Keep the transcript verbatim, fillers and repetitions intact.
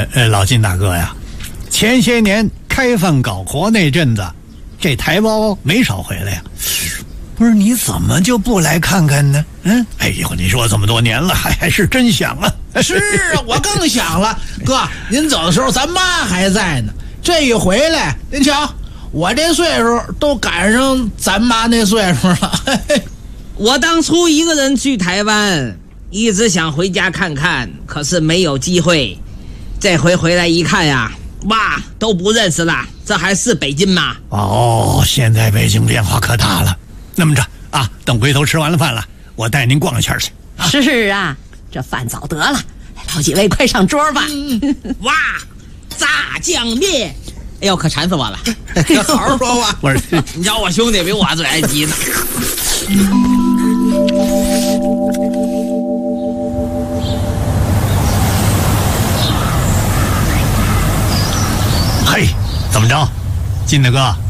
呃，老金大哥呀，前些年开放搞活那阵子，这台胞没少回来呀。不是你怎么就不来看看呢？嗯，哎呦，你说这么多年了，还还是真想啊。 是啊，我更想了，哥，您走的时候咱妈还在呢。这一回来，您瞧，我这岁数都赶上咱妈那岁数了。 我当初一个人去台湾，一直想回家看看，可是没有机会。这回回来一看呀，哇，都不认识了，这还是北京吗？ 哦，现在北京变化可大了。那么着啊，等回头吃完了饭了，我带您逛一圈去。 啊是啊，这饭早得了，老几位快上桌吧。 嗯、哇，炸酱面，哎呦，可馋死我了！ 好好说话。 不是， 你瞧我兄弟比我嘴还急呢。 嘿，怎么着，金大哥？